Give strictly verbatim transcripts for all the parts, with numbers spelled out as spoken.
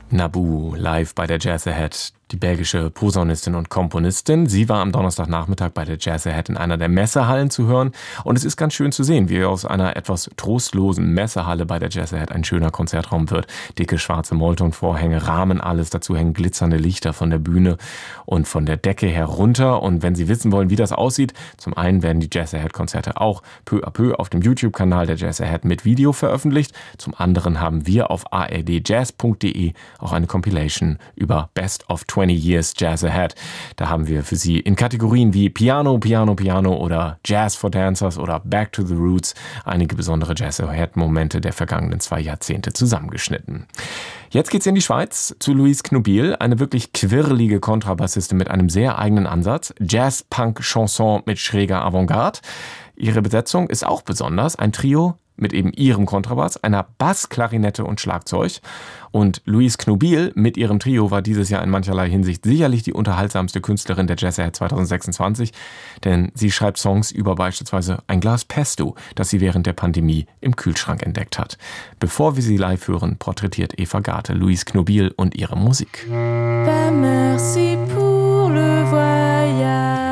Naboo live bei der Jazz Ahead. Die belgische Posaunistin und Komponistin. Sie war am Donnerstagnachmittag bei der Jazz Ahead in einer der Messehallen zu hören. Und es ist ganz schön zu sehen, wie aus einer etwas trostlosen Messehalle bei der Jazz Ahead ein schöner Konzertraum wird. Dicke schwarze Moltonvorhänge rahmen alles. Dazu hängen glitzernde Lichter von der Bühne und von der Decke herunter. Und wenn Sie wissen wollen, wie das aussieht, zum einen werden die Jazz Ahead Konzerte auch peu à peu auf dem YouTube-Kanal der Jazz Ahead mit Video veröffentlicht. Zum anderen haben wir auf a r d jazz punkt d e auch eine Compilation über Best of twenty Years Jazz Ahead. Da haben wir für Sie in Kategorien wie Piano, Piano, Piano oder Jazz for Dancers oder Back to the Roots einige besondere Jazz Ahead-Momente der vergangenen zwei Jahrzehnte zusammengeschnitten. Jetzt geht's in die Schweiz zu Louise Knobil, eine wirklich quirlige Kontrabassistin mit einem sehr eigenen Ansatz. Jazz, Punk, Chanson mit schräger Avantgarde. Ihre Besetzung ist auch besonders. Ein Trio mit eben ihrem Kontrabass, einer Bass, Klarinette und Schlagzeug. Und Louise Knobil mit ihrem Trio war dieses Jahr in mancherlei Hinsicht sicherlich die unterhaltsamste Künstlerin der Jazz Ahead zwanzig sechsundzwanzig, denn sie schreibt Songs über beispielsweise ein Glas Pesto, das sie während der Pandemie im Kühlschrank entdeckt hat. Bevor wir sie live hören, porträtiert Eva Garte Louise Knobil und ihre Musik. Merci pour le voyage.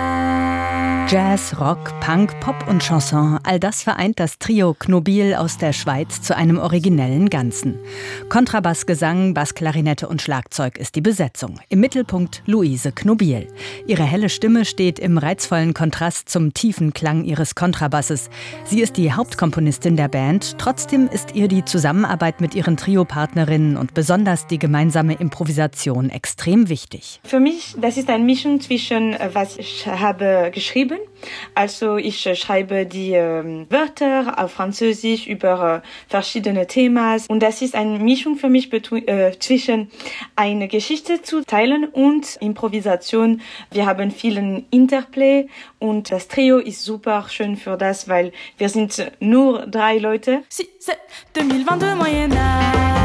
Jazz, Rock, Punk, Pop und Chanson, all das vereint das Trio Knobil aus der Schweiz zu einem originellen Ganzen. Kontrabass, Gesang, Bassklarinette und Schlagzeug ist die Besetzung. Im Mittelpunkt Louise Knobil. Ihre helle Stimme steht im reizvollen Kontrast zum tiefen Klang ihres Kontrabasses. Sie ist die Hauptkomponistin der Band, trotzdem ist ihr die Zusammenarbeit mit ihren Trio-Partnerinnen und besonders die gemeinsame Improvisation extrem wichtig. Für mich, das ist eine Mischung zwischen, was ich habe geschrieben. Also ich schreibe die äh, Wörter auf Französisch über äh, verschiedene Themen und das ist eine Mischung für mich betu- äh, zwischen eine Geschichte zu teilen und Improvisation. Wir haben vielen Interplay und das Trio ist super schön für das, weil wir sind nur drei Leute. Si, c'est zwanzig zweiundzwanzig Moyen Âge.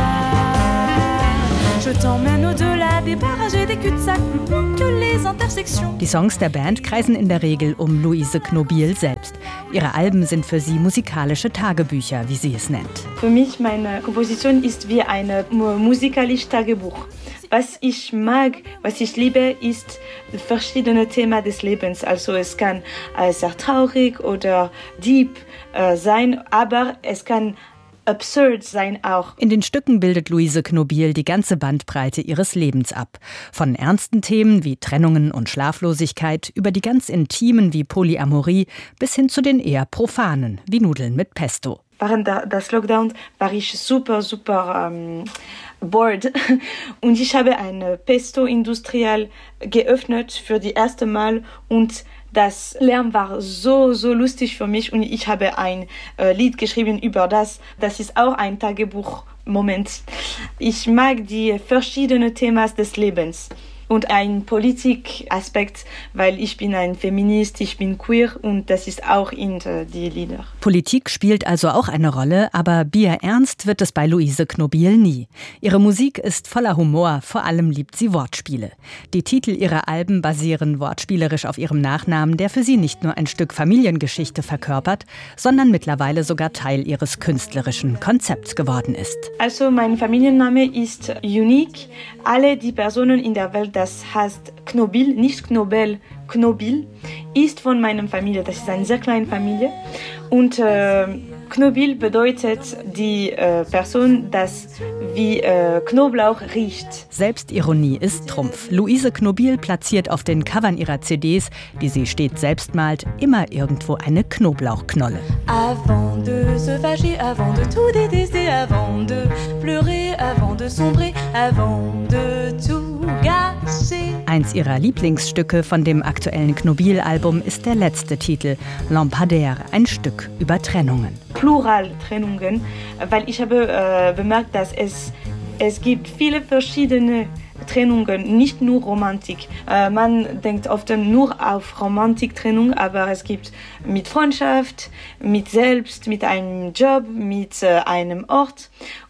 Je t'emmène au-delà des barrages et des cul-de-sac, que les intersections. Die Songs der Band kreisen in der Regel um Louise Knobil selbst. Ihre Alben sind für sie musikalische Tagebücher, wie sie es nennt. Für mich, meine Komposition ist wie ein musikalisches Tagebuch. Was ich mag, was ich liebe, ist verschiedene Themen des Lebens. Also es kann äh, sehr traurig oder deep äh, sein, aber es kann absurd sein auch. In den Stücken bildet Louise Knobil die ganze Bandbreite ihres Lebens ab. Von ernsten Themen wie Trennungen und Schlaflosigkeit über die ganz intimen wie Polyamorie bis hin zu den eher profanen wie Nudeln mit Pesto. Während des Lockdown war ich super, super ähm, bored und ich habe eine Pesto industriell geöffnet für die erste Mal und das Lärm war so, so lustig für mich und ich habe ein äh, Lied geschrieben über das. Das ist auch ein Tagebuchmoment. Ich mag die verschiedenen Themen des Lebens. Und ein Politikaspekt, weil ich bin ein Feminist, ich bin queer und das ist auch in die Lieder. Politik spielt also auch eine Rolle, aber bierernst wird es bei Louise Knobil nie. Ihre Musik ist voller Humor, vor allem liebt sie Wortspiele. Die Titel ihrer Alben basieren wortspielerisch auf ihrem Nachnamen, der für sie nicht nur ein Stück Familiengeschichte verkörpert, sondern mittlerweile sogar Teil ihres künstlerischen Konzepts geworden ist. Also mein Familienname ist unique. Alle die Personen in der Welt, das heißt Knobil, nicht Knobel, Knobil, ist von meiner Familie. Das ist eine sehr kleine Familie. Und äh, Knobil bedeutet die äh, Person, das wie äh, Knoblauch riecht. Selbstironie ist Trumpf. Louise Knobil platziert auf den Covern ihrer C Ds, die sie stets selbst malt, immer irgendwo eine Knoblauchknolle. Avant de se fâcher, avant de tout détester, avant de pleurer, avant de sombrer, avant de tout gâcher. Eins ihrer Lieblingsstücke von dem aktuellen Knobil-Album ist der letzte Titel, Lampadaire, ein Stück über Trennungen. Plural Trennungen, weil ich habe äh, bemerkt, dass es, es gibt viele verschiedene Trennungen, nicht nur Romantik. Äh, man denkt oft nur auf Romantiktrennung, aber es gibt mit Freundschaft, mit selbst, mit einem Job, mit äh, einem Ort.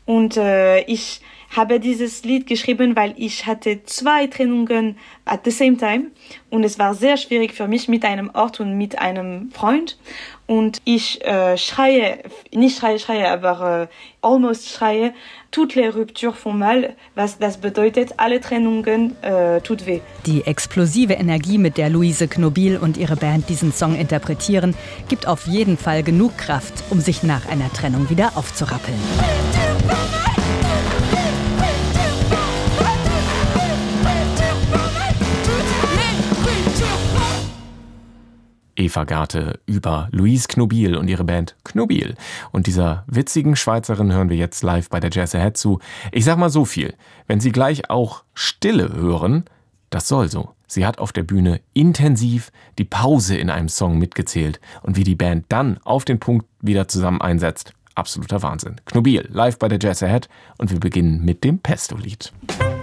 Und äh, ich habe dieses Lied geschrieben, weil ich hatte zwei Trennungen at the same time. Und es war sehr schwierig für mich mit einem Ort und mit einem Freund. Und ich äh, schreie, nicht schreie, schreie, aber äh, almost schreie, toutes les ruptures font mal, was das bedeutet, alle Trennungen äh, tut weh. Die explosive Energie, mit der Luise Knobil und ihre Band diesen Song interpretieren, gibt auf jeden Fall genug Kraft, um sich nach einer Trennung wieder aufzurappeln. Eva Garte über Luise Knobil und ihre Band Knobil. Und dieser witzigen Schweizerin hören wir jetzt live bei der Jazz Ahead zu. Ich sag mal so viel, wenn Sie gleich auch Stille hören, das soll so. Sie hat auf der Bühne intensiv die Pause in einem Song mitgezählt und wie die Band dann auf den Punkt wieder zusammen einsetzt. Absoluter Wahnsinn. Knobil live bei der Jazz Ahead und wir beginnen mit dem Pesto-Lied.